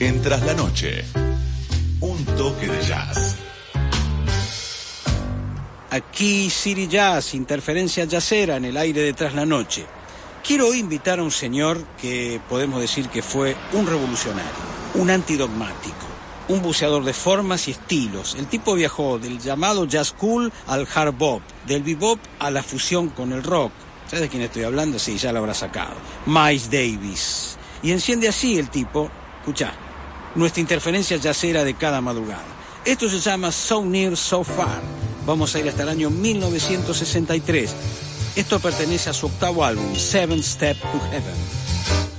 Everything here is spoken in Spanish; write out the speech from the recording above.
En Tras la Noche, un toque de jazz. Aquí City Jazz, interferencia jazzera en el aire de Tras la Noche. Quiero hoy invitar a un señor que podemos decir que fue un revolucionario, un antidogmático, un buceador de formas y estilos. El tipo viajó del llamado jazz cool al hard bop, del bebop a la fusión con el rock. ¿Sabes de quién estoy hablando? Sí, ya lo habrá sacado. Miles Davis. Y enciende así el tipo, escuchá, nuestra interferencia jazzera de cada madrugada. Esto se llama So Near, So Far. Vamos a ir hasta el año 1963. Esto pertenece a su octavo álbum, Seven Steps to Heaven.